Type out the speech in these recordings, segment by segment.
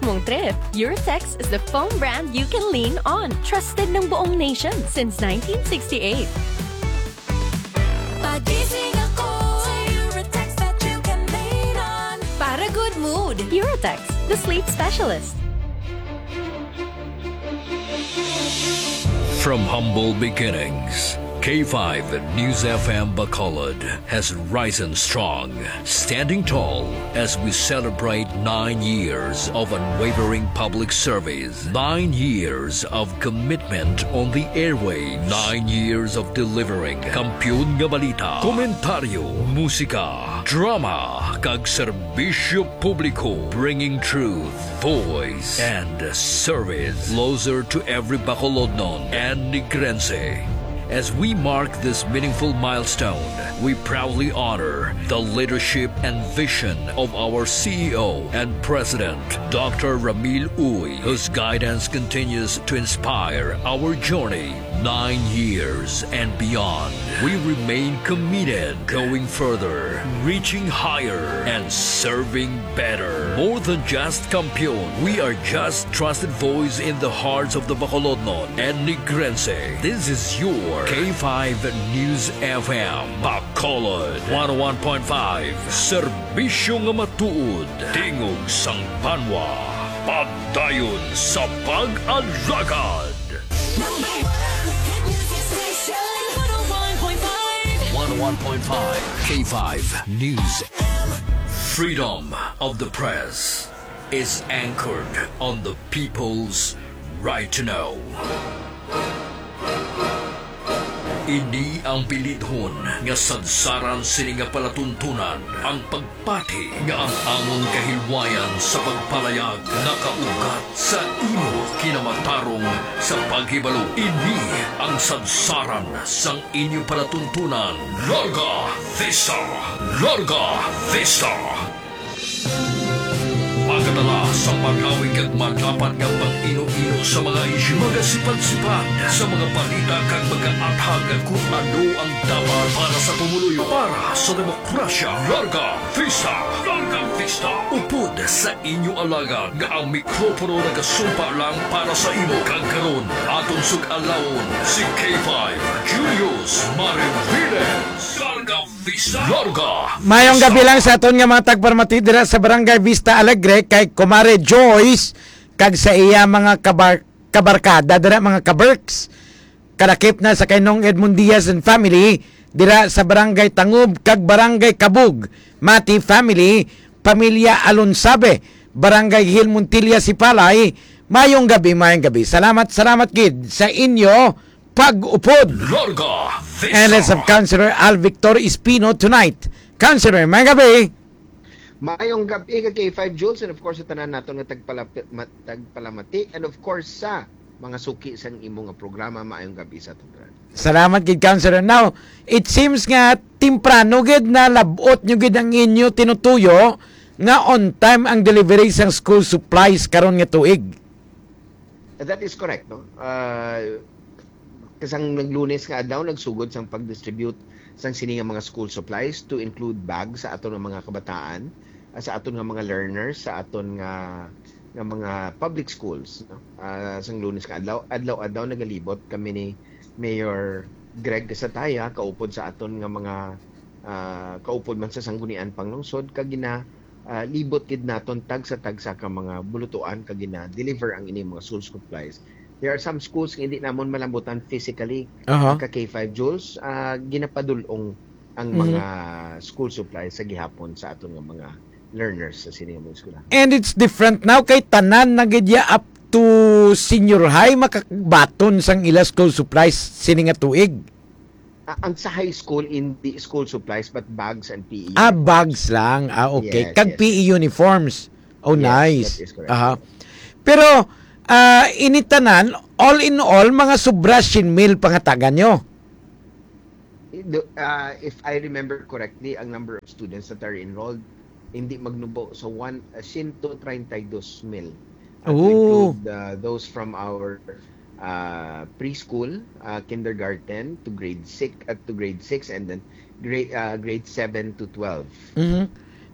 mong trip, Eurotex is the foam brand you can lean on. Trusted ng buong nation since 1968. Pagising ako sa Eurotex that you can lean on. Para good mood, Eurotex, the sleep specialist. From humble beginnings, K5 News FM Bacolod has risen strong, standing tall as we celebrate 9 years of unwavering public service, 9 years of commitment on the airwaves, 9 years of delivering kampiyon nga balita, komentaryo, musika, drama, kag serbisyo publiko, bringing truth, voice, and service closer to every Bacolodnon and Negrense. As we mark this meaningful milestone, we proudly honor the leadership and vision of our CEO and President, Dr. Ramil Uy, whose guidance continues to inspire our journey 9 years and beyond. We remain committed, going further, reaching higher, and serving better. More than just kampiyon, we are just trusted voice in the hearts of the Bacolodnon and Negrense. This is your K5 News FM Bacolod 101.5. Serbisyo nga matuod, tingog sang banwa, pagdayon sa pag-alagad. 101.5 K5 News. Freedom of the press is anchored on the people's right to know. Ini ang pilithon nga sadsaran sini nga palatuntunan ang pagpati nga ang among kahilwayan sa pagpalayag nakaugat sa imo kinamatarong sa paghibalo. Ini ang sadsaran sang inyo palatuntunan. Larga Vista! Larga Vista! Pagkatala sa pag-awig at magapat ng pag-ino-ino sa mga isyu, magasipan-sipan sa mga balita kag mag-aathag kung ano ang dapat para sa pumuluyo, para sa demokrasya. Larga Vista! Larga Vista! Upod sa inyo alaga nga ang mikropono nagasumpa lang para sa imo kag karon aton sug-alawon si K5 Julius Mariviles. Larga Vista! Larga! Mayong gabi lang sa aton nga mga tagparmati dira sa Barangay Vista Alegre kay Kumare Joyce kag sa iya mga kabarkada dira mga kaberks. Kalakip na sa kaynong Edmund Diaz and family dira sa Barangay Tangub kag Barangay Kabug. Mati family, Pamilya Alonsabe, Barangay Hill Montilla Sipalay. Mayong gabi. Salamat gid sa inyo pag-upod. Larga Vista! And let's have Councilor Al Victor Espino tonight. Councilor, may gabi. Mayong gabi ka K5 Jules, and of course sa tanan nato nga tagpalamati, and of course sa mga suki sang imo nga programa. Mayong gabi sa aton. Salamat gid Councilor. Now, it seems nga timprano gid na labot nyo gid ang inyo tinutuyo nga on time ang delivery sang school supplies karon nga tuig. That is correct, no? Kasang naglunes nga daw nagsugod sang pag-distribute sang sini nga mga school supplies to include bags sa aton nga mga kabataan, sa aton nga mga learners, sa aton nga mga public schools, no? Sang Lunes nga adlaw nagalibot kami ni Mayor Greg Casataya kaupod sa aton nga mga kaupod man sa Sanggunian Panglungsod kag libot gid naton tagsa ka mga bulutuan kag deliver ang ini mga school supplies. There are some schools nga hindi namon malambutan physically ka K5 Jules, ginapadulong ang mga school supplies sa gihapon sa aton nga mga learners sa sini nga eskwela. And it's different now kay tanan na gid ya up to senior high makakabaton sang ila school supplies sini nga tuig. Ang sa high school hindi school supplies but bags and PE. Bags lang. Okay. Yes, kag yes. PE uniforms. Oh, Yes, nice. that is correct. Pero initanan, all in all, mga sobra shinmil pangatagan nyo. If I remember correctly, ang number of students that are enrolled hindi magnubo so 132,000 to include those from our preschool, kindergarten to grade 6 and then grade 7 to 12.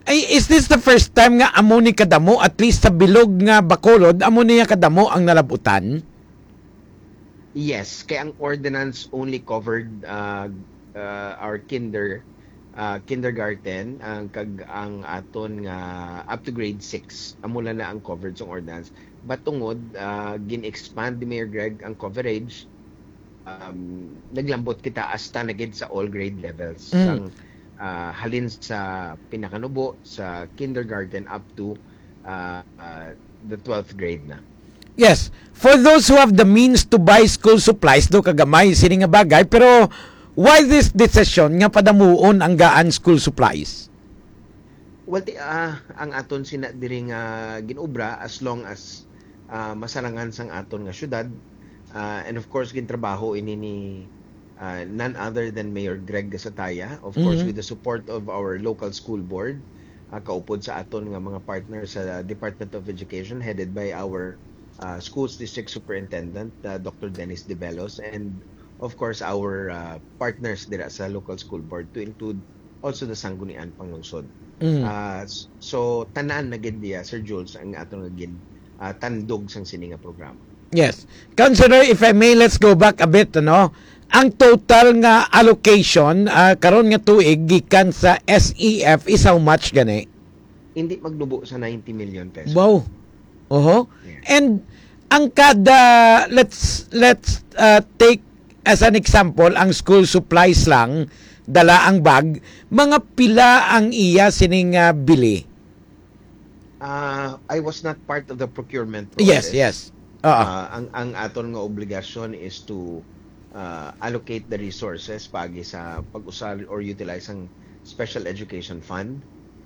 Ay, is this the first time nga amo ni kadamo, at least sa bilog nga Bacolod, amo niya kadamo ang nalabutan? Yes, kaya ang ordinance only covered our kindergarten ang aton nga up to grade 6 amula na ang covered sa ordinance, but tungod gin-expand ni Mayor Greg ang coverage, naglambot kita hasta na gid sa all grade levels, sang halin sa pinakanubo sa kindergarten up to the 12th grade na. Yes, for those who have the means to buy school supplies, do kagamay sini nga bagay, pero why this decision nga padamuon ang gaan school supplies? Well, ang aton sina diri nga ginobra as long as masarangan sang aton nga syudad, and of course gintrabaho ini ni none other than Mayor Greg Gasataya, of course with the support of our local school board, kaupod sa aton nga mga partners sa Department of Education headed by our Schools District Superintendent Dr. Dennis De Bellos, and of course our partners dira sa local school board, to include also the Sanggunian Panglungsod. So tanan na gid diya, Sir Jules, ang atong gid tandog sang sini nga programa. Yes. Consider, if I may, let's go back a bit, ano? Ang total nga allocation karon nga tuig gikan sa SEF is how much gani? Hindi magnubo sa 90 million pesos. Wow. Oho. Yeah. And ang kada, let's take as an example ang school supplies lang, dala ang bag, mga pila ang iya sining bili? I was not part of the procurement process. Yes. Ang aton nga obligasyon is to allocate the resources pagi sa pag-usar or utilize ang Special Education Fund.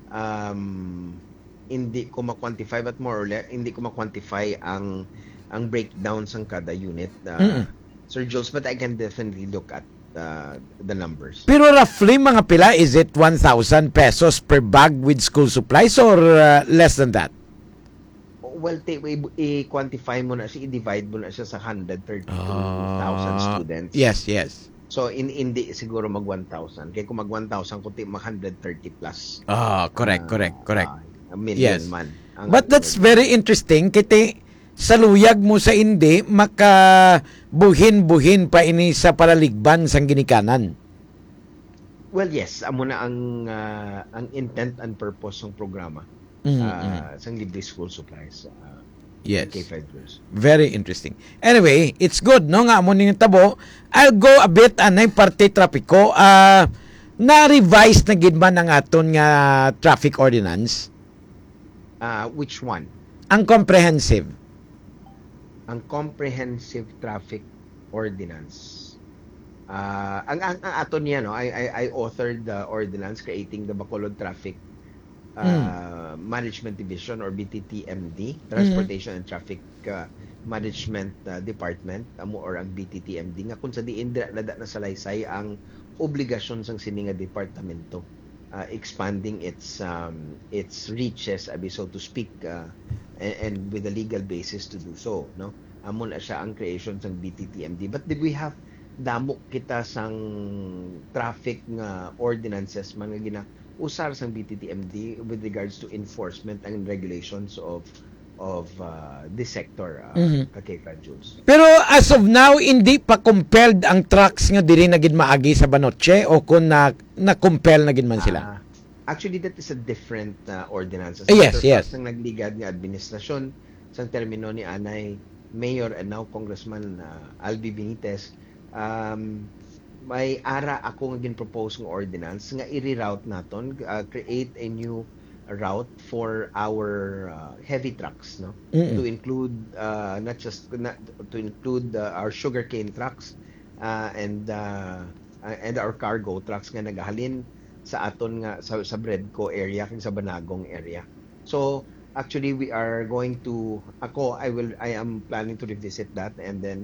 Hindi ko ma-quantify, but more or less hindi ko ma-quantify ang breakdown sang kada unit, Sir Jules, but I can definitely look at the numbers. Pero roughly mga pila, is it 1,000 pesos per bag with school supplies or less than that? Well, i-quantify mo na siya, i-divide mo na siya sa 132,000 students. Yes. So hindi siguro mag 1,000. Kaya kung mag 1,000 kundi mag 130 plus. Correct. A million Yes. man. But that's very interesting, kiti sa luyag mo sa hindi makabuhin-buhin pa ini sa palaligban sang ginikanan. Well, yes, amo na ang intent and purpose ng programa. Sang libre school supplies. Yes. K5 years. Very interesting. Anyway, it's good, no, nga mo ning tabo. I'll go a bit anay parte trapiko. Na-revise na gid man ang aton nga traffic ordinance? Which one? Ang comprehensive. Ang comprehensive traffic ordinance. Ang aton niya, no, I authored the ordinance creating the Bacolod Traffic Management Division, or BTTMD, Transportation and Traffic Management Department, or ang BTTMD, nga kung sa diin nada na salaysay ang obligasyon sang sini nga departamento, expanding its reaches, so to speak, and with a legal basis to do so, no? Amon na siya ang creation sang BTTMD. But did we have damo kita sang traffic nga ordinances man nga gina-usar sang BTTMD with regards to enforcement and regulations of this sector, kay Jules. Pero as of now, hindi pa compelled ang trucks nga diri na gid maagi sa Banoche, o kung na-compel na gid man sila? Actually, that is a different ordinance. Yes. Ang nagligad nga administrasyon sa termino ni Anay Mayor and now Congressman Albi Benitez, may ara ako nga gin-propose ng ordinance nga i-reroute naton, create a new route for our heavy trucks, no? To include to include our sugarcane trucks and our cargo trucks nga nagahalin sa aton nga sa Bredco area kag sa Banagong area. So actually we are going to I am planning to revisit that, and then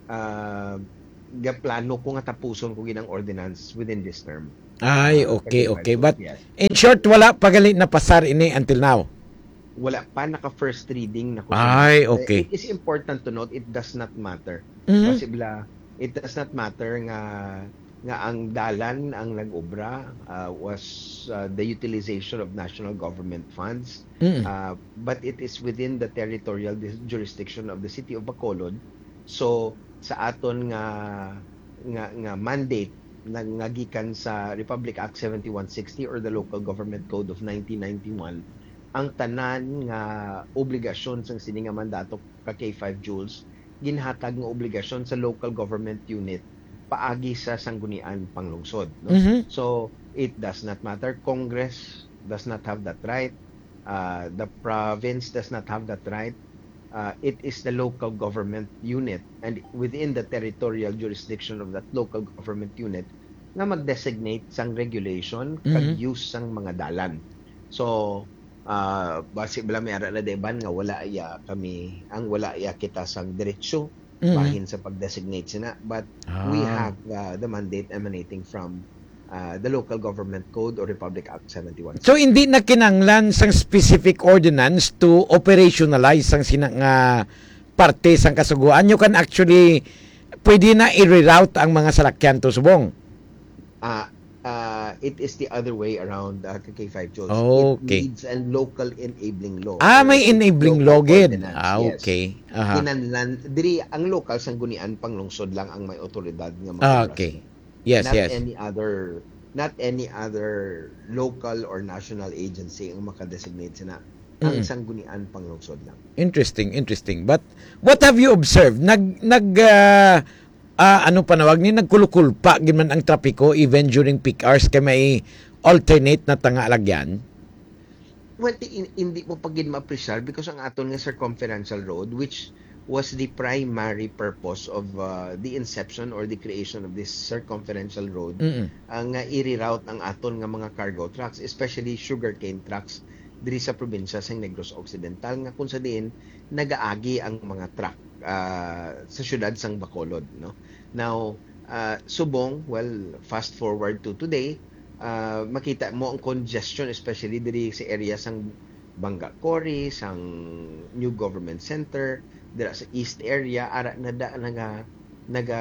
plano ko nga tapuson ko ginang ordinance within this term. Ay, okay. But yes. in short, wala pagalit na pasar ini until now. Wala pa, naka first reading na ko. Ay, okay. It is important to note, it does not matter. Mhm. It does not matter nga nga ang dalan ang nag-obra was the utilization of national government funds. But it is within the territorial jurisdiction of the city of Bacolod. So sa aton nga mandate nga gikan sa Republic Act 7160 or the Local Government Code of 1991, ang tanan nga obligasyon sang sini nga mandato ka K5 Jules ginhatag nga obligasyon sa local government unit paagi sa sanggunian panglungsod, no? So it does not matter, Congress does not have that right, the province does not have that right. It is the local government unit, and within the territorial jurisdiction of that local government unit nga mag-designate sang regulation kag use sang mga dalan. So basi bala may ara na deban nga wala iya kita sang diretsyo bahin sa pag-designate sina, but we have the mandate emanating from the Local Government Code or Republic Act 71. So hindi na kinanglan sang specific ordinance to operationalize sang nga parte sang kasuguan. You can actually pwede na i-reroute ang mga salakyan to subong. It is the other way around K5 Jules. Okay. It needs a local enabling law. May enabling law gid. Yes. Okay. Kinahanglan diri ang local sanggunian panglungsod lang ang may otoridad nga Okay. Yes, not yes. Not any other local or national agency ang makadesignate sina. Ang sanggunian panglungsod lang. Interesting. But what have you observed? Ano panawag ni nagkulukulpa giman ang trapiko even during peak hours kay may alternate na tangalagyan? Well, hindi mo pagin ma-appreciate because ang aton nga circumferential road, which was the primary purpose of the inception or the creation of this circumferential road, ang i-reroute ang aton nga mga cargo trucks, especially sugarcane trucks diri sa probinsya sa Negros Occidental, nga kung sa diin nagaagi ang mga truck sa syudad sang Bacolod, no? Now subong, well, fast forward to today, makita mo ang congestion especially diri sa area sang Banga Cory, sang New Government Center, dira sa East area, ara naga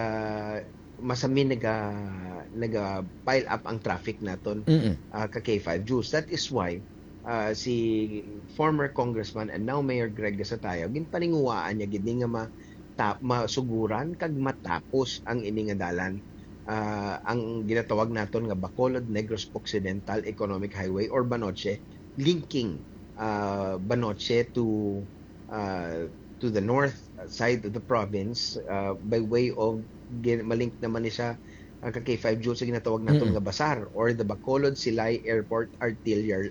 pile up ang traffic naton ka K5 Jules. That is why si former congressman and now Mayor Greg Gasatayaw ginpaninguwaan niya gid nga masuguran kag matapos ang ini nga dalan, ang ginatawag naton nga Bacolod Negros Occidental Economic Highway or Banoche, linking Banoche to the north side of the province by way of malink naman ni siya ka K5 Jules sa ginatawag naton nga Basar or the Bacolod Silay Airport Arterial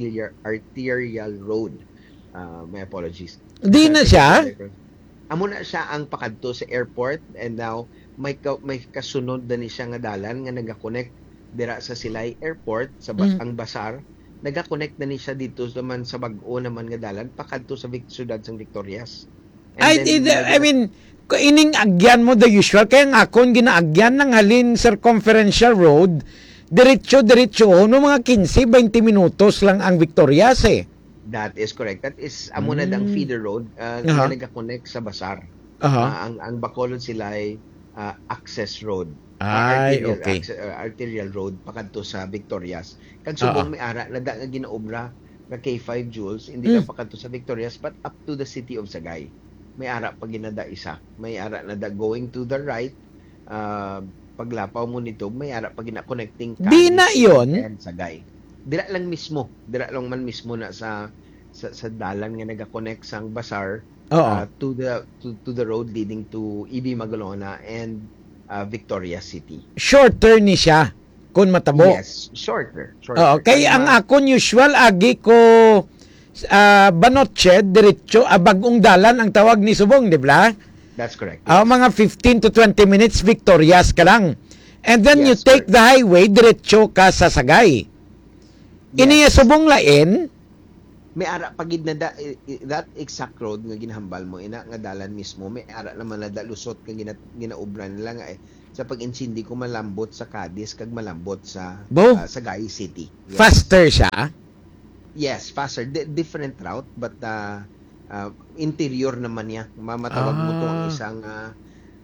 Road. My apologies. Di na siya? Amo na siya ang pakadto sa airport, and now may kasunod na ni siya nga dalan nga naga-connect dira sa Silay Airport sa ang Basar, naga-connect na ni siya dito naman sa bag-o naman nga dalan pakadto sa siyudad sang Victorias. I mean, ining agyan mo the usual, kaya nga akong ginaagyan ng halin circumferential road, diretso no mga 15-20 minutos lang ang Victorias eh. That is correct. That is amo na dang feeder road nga naga-connect sa Basar. Ang Bacolod Silay access road. Arterial road pakadto sa Victorias. Kag subong may ara na nga ginaobra nga K5 Jules, hindi lang pakadto sa Victorias but up to the city of Sagay. May ara pa ginada isa. May ara na going to the right, paglapaw mo nito, may ara pa gina-connecting Di na yon Sagay. Dira lang man mismo na sa dalan nga naga-connect sang Basar to the road leading to EB Magalona and Victoria City. Shorter ni siya kun matabo. Yes, shorter. Kay ang akon usual agi ko Banoche diretso bagong dalan ang tawag ni subong, di ba? That's correct. Mga 15 to 20 minutes Victorias ka lang. And then you take the highway diretso ka sa Sagay. Ini subong lain may ara pagid na that exact road nga ginahambal mo ina nga dalan mismo, may ara naman na lusot nga ginaubran nila nga sa pag-insindi ko malambot sa Cadiz kag malambot sa Sagay City. Yes. Faster siya? Yes, faster. Different route but interior naman niya. Mamatawag mo to ang isang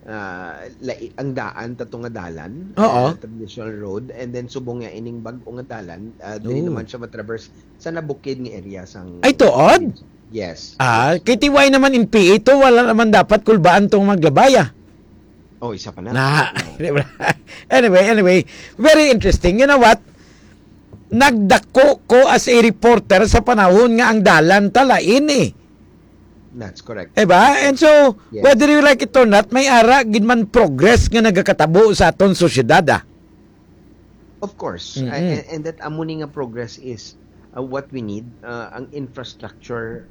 ang daan tato nga dalan, Oo. traditional road, and then subong nga ining bag-o nga dalan, dili Oh. naman siya matraverse sa nabukid nga area sang Ay, tuod? Yes. Kay TY naman in PA to, wala naman dapat kulbaan tong maglabaya. Oh, isa pa na. Anyway, very interesting. You know what? Nagdako ko as a reporter sa panahon nga ang dalan talain eh. That's correct. Diba? And so, Yes. whether you like it or not, may ara gid man progress nga nagakatabo sa aton sosyedad. Of course. Mm-mm. And that amuni nga progress is what we need. Ang infrastructure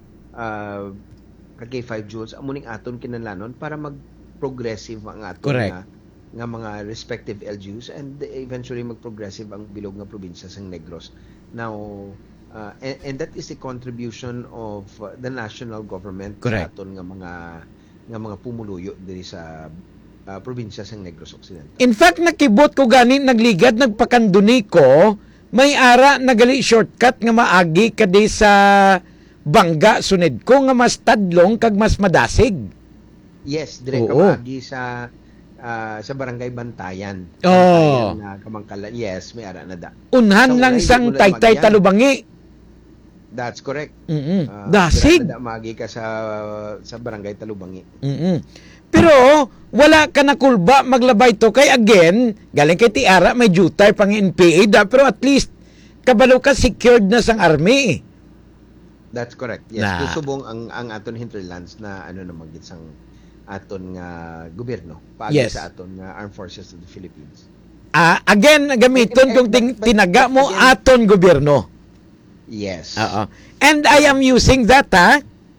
ka K5 Jules, amuning aton kinahanglanon para mag-progressive ang aton Correct. nga mga respective LGUs, and eventually mag-progressive ang bilog nga probinsya sang Negros. Now, and that is the contribution of the national government Correct. sa aton nga mga pumuluyo diri sa probinsya sang Negros Occidental. In fact, nakibot ko gani, nagligad, nagpakanduni ko, may ara nagali shortcut nga maagi kadi sa Bangga sunid ko nga mas tadlong kag mas madasig. Yes, dire ka Oo. maagi sa Barangay Bantayan. Oo. Bantayan na Kamangkalan. Yes, may ara na da. Unhan Sa lang unay, sang hindi mo na Taytay magyan. Talubangi. That's correct. Dasig. Dire na maagi ka sa Barangay Talubangi. Pero wala ka na kulba maglabay to kay again, galing kay Tiara may jutay pang NPA da, pero at least kabalo ka secured na sang army. That's correct. Yes, Na. kusubong ang aton hinterlands na namagit sang aton nga gobyerno paagi Yes. sa aton nga Armed Forces of the Philippines. Again, gamiton kung tinaga mo again- aton gobyerno. Yes. Oo. And I am using that, ha?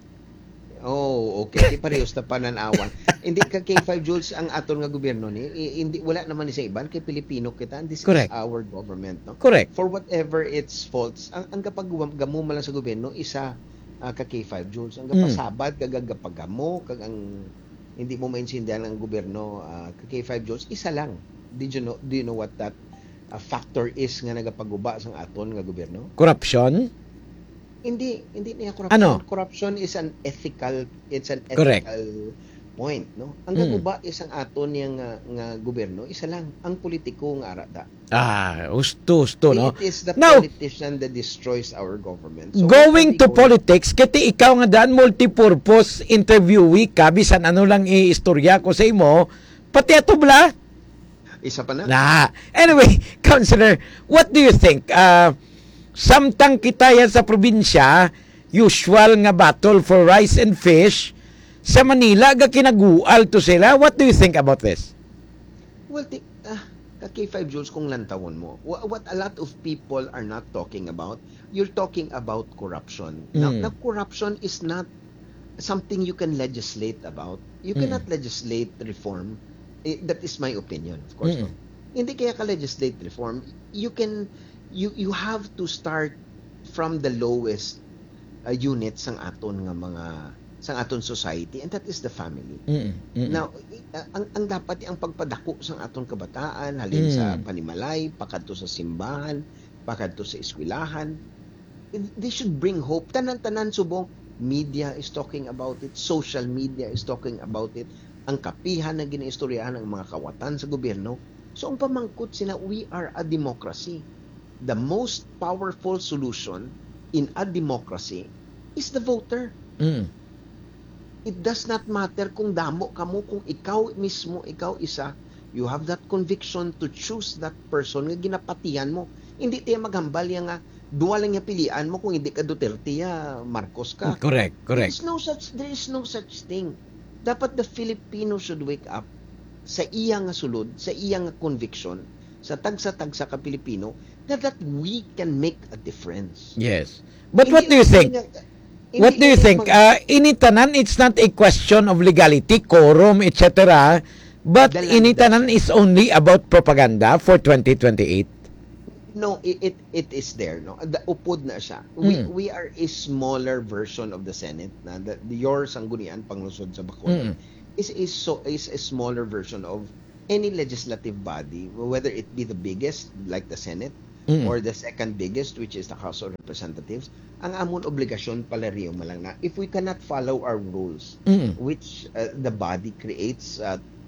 Oh, okay. Di parehas na pananawan. Hindi ka K5 Jules ang aton nga gobyerno ni. Hindi wala naman ni sa iban kay Pilipino kita. And this Correct. is our government, no? Correct. For whatever its faults, ang kapag gamo man lang sa gobyerno isa ka K5 Jules. Ang kapasabad kagagapagamo kag ang hindi mo maintindihan ang gobyerno ka K5 Jules, isa lang. Do you know what that factor is nga nagapaguba sa aton nga gobyerno? Corruption? Hindi niya corruption. Ano? Corruption is an ethical Correct. point, no? Ang gaguba is ang aton nga gobyerno, isa lang, ang politiko nga arada. Husto, no? It is the Now, politician that destroys our government. So, going to politiko- politics, kiti ikaw nga daan multipurpose interviewee ka, bisan ano lang iistorya ko sa imo, pati ato bla? Isa pa na? Anyway, Counselor, what do you think? Samtang kita yan sa probinsya, usual nga battle for rice and fish, sa Manila, ga kinagual to sila. What do you think about this? Well, ka K5 Jules kung lantawon mo, what a lot of people are not talking about, you're talking about corruption. Now, corruption is not something you can legislate about. You cannot legislate reform. That is my opinion, of course. No? Hindi kaya ka legislate reform. You have to start from the lowest unit sang aton society, and that is the family. Now, ang dapat ang pagpadako sang aton kabataan halin sa panimalay, pakadto sa simbahan, pakadto sa eskwelahan. They should bring hope. Tanan-tanan subong media is talking about it, social media is talking about it. Ang kapihan na ginaistoryahan ng mga kawatan sa gobyerno. So ang pamangkot sila, we are a democracy. The most powerful solution in a democracy is the voter. It does not matter kung damo ka mo, kung ikaw mismo, ikaw isa, you have that conviction to choose that person nga ginapatihan mo. Hindi tayo maghambal yang nga, duwa lang yung pilian mo, kung hindi ka Duterte, Marcos ka. Correct. There is no such thing. Dapat the Filipino should wake up sa iyang sulod, sa iyang conviction, sa tagsa-tagsa ka Pilipino, that we can make a difference. Yes. But what do you think? What do you think? Initanan, it's not a question of legality, quorum, etc. But The land initanan is only about propaganda for 2028. No, it is there, no. Upod na siya. We are a smaller version of the Senate na your sanggunian panglusod sa Bacolod is a smaller version of any legislative body, whether it be the biggest like the Senate or the second biggest, which is the House of Representatives. Ang amon obligasyon palariyo malang na if we cannot follow our rules, which the body creates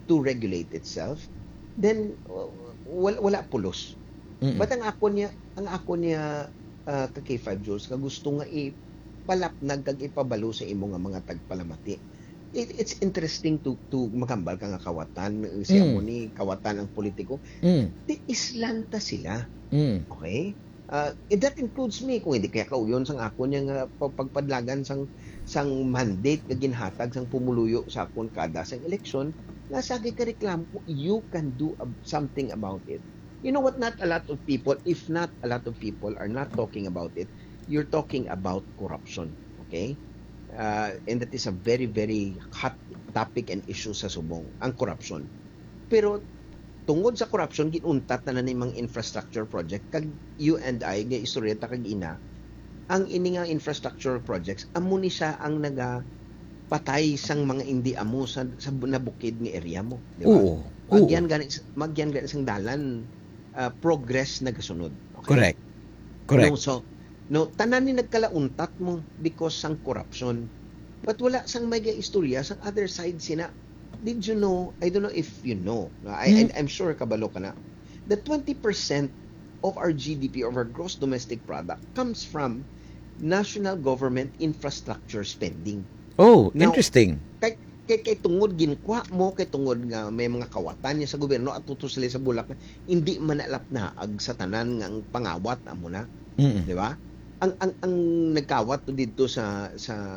to regulate itself, then wala pulos. But ang ako niya ka K5 Jules, ka gusto nga ipalapnag kag ipabalo sa imo nga mga tagpalamati. It's interesting to makambal ka nga kawatan, siya mo ni kawatan ang politiko. Di islanta sila. Okay? That includes me, kung hindi kaya kauyon sang ako niya nga pagpadlagan sang mandate nga ginhatag sang pumuluyo sa akon kada sang eleksyon, nasa ka reklamo, you can do something about it. You know what, not a lot of people, if not a lot of people are not talking about it, you're talking about corruption. Okay? And that is a very, very hot topic and issue sa Subong, ang corruption. Pero tungod sa corruption, ginuntat na mga infrastructure project, kag you and I, nga istoryeta kag ina, ang ini nga infrastructure projects, amo ni siya ang patay sang mga hindi amo sa nabukid nga area mo. Di ba? Oo. Magyan gani sang dalan, progress na kasunod. Okay? Correct. No, tanan ni nagkalauntat mo because sang corruption. But wala sang may istorya sang other side sina. Did you know, I don't know if you know, I'm sure kabalo ka na, that 20% of our GDP, of our gross domestic product, comes from national government infrastructure spending. Oh, Now, interesting. Kay tungod ginkwa mo, kay tungod nga may mga kawatan niya sa gobyerno at tuto sila sa bulak, hindi manalap na ag sa tanan nga ang pangawat amo na. Di ba? Ang nagkawat dito sa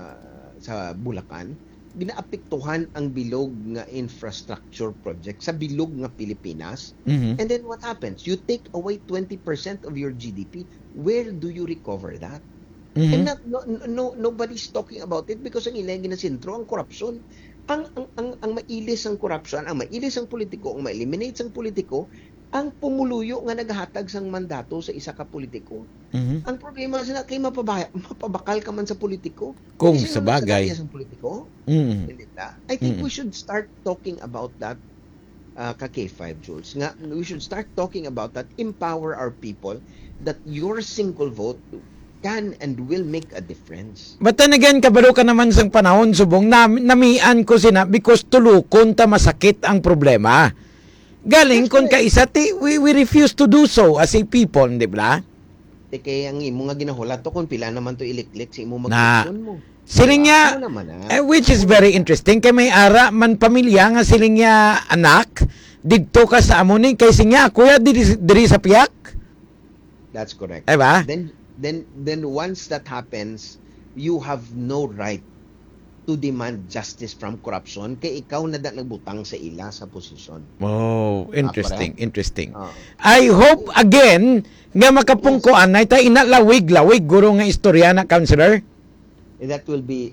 Bulacan, ginaapektuhan ang bilog nga infrastructure project sa bilog nga Pilipinas. And then what happens? You take away 20% of your GDP. Where do you recover that? And nobody's talking about it because ang ilang ginasintro ang corruption. Ang mailis ang corruption, ang mailis ang politiko, ang ma-eliminate ang politiko, ang pumuluyo nga naghatag sang mandato sa isa ka politiko. Ang problema sila kay mapabakal ka man sa politiko. Kung Kasi sa sino man bagay. sa politiko? Hindi na. I think we should start talking about that ka K5 Jules. Nga we should start talking about that, empower our people that your single vote can and will make a difference. But then again, kabalo ka naman sang panahon, Subong, namian ko sina because tulukon ta masakit ang problema. Galing kon ka isa we refuse to do so as a people, di ba? Kaya ang imo nga ginahulat to kung pila naman to iliklik sa imo Na. mag-action mo. Siling niya, Ano naman, which is very interesting, kay may ara man pamilya nga siling niya anak, didto ka sa amunin, kay sinya, kuya, diri sa piyak. That's correct. Diba? Then once that happens, you have no right to demand justice from corruption kay ikaw na nagbutang sa ila sa posisyon. Oh, interesting. Oh. I hope again nga makapungkuan na ita inalawig guro nga istorya na counselor. That will be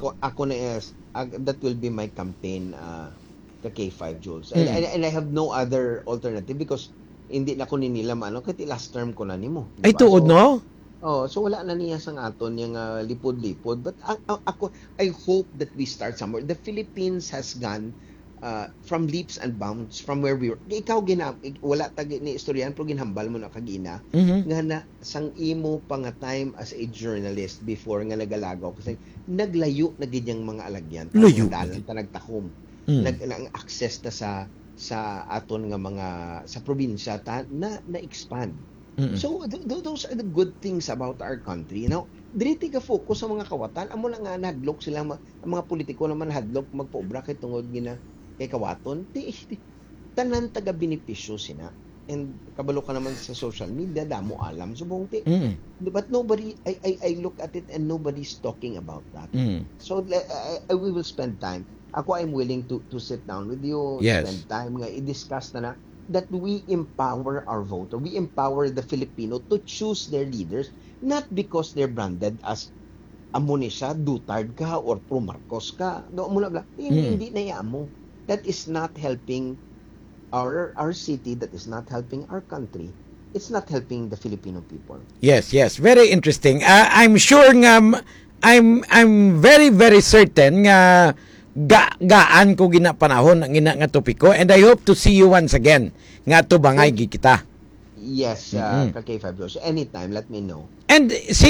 that will be my campaign ka K5 Jules. And I have no other alternative because hindi na ko nila kasi last term ko na nimo. Ay tuod no? Oh, so wala na niya sang aton yung lipod-lipod. But I hope that we start somewhere. The Philippines has gone from leaps and bounds from where we were. Ikaw wala tag ni istoryan pero ginhambal mo na kagina nga na sang imo pa nga time as a journalist before nga nagalagaw kasi naglayo na gid yang mga alagyan. Layo. Dalan ta nagtakom. Nang access ta sa aton nga mga sa probinsya ta na-expand. So those are the good things about our country. Now, dili ka focus sa mga kawatan. Amo na nga nahadlok sila ang mga politiko naman hadlok magpaobra kay tungod gina kay kawaton. Tanan taga benepisyo sina. And kabalo ka naman sa social media, damo alam subong ti. But nobody I look at it and nobody's talking about that. So we will spend time. Ako, I'm willing to sit down with you, Yes. spend time nga i-discuss na that we empower our voter. We empower the Filipino to choose their leaders, not because they're branded as amo ni siya, Duterte ka or pro Marcos ka. No, mula bla. Hindi na yamo. That is not helping our city. That is not helping our country. It's not helping the Filipino people. Yes, very interesting. I'm sure nga I'm very very certain nga gaan ko gina panahon ang ina nga topiko, and I hope to see you once again nga to bangay gi kita. Yes, ka K5 Anytime, let me know. And